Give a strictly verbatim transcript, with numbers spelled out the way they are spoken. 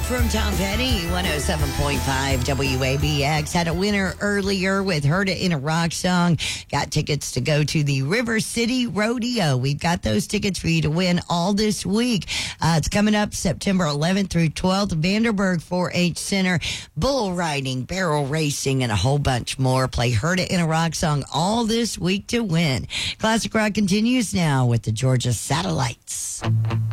from Tom Petty, one oh seven point five W A B X. Had a winner earlier with Heard It in a Rock Song. Got tickets to go to the River City Rodeo. We've got those tickets for you to win all this week. Uh, it's coming up September eleventh through twelfth. Vanderburg four H Center. Bull riding, barrel racing, and a whole bunch more. Play Heard It in a Rock Song all this week to win. Classic Rock continues now with the Georgia Satellites.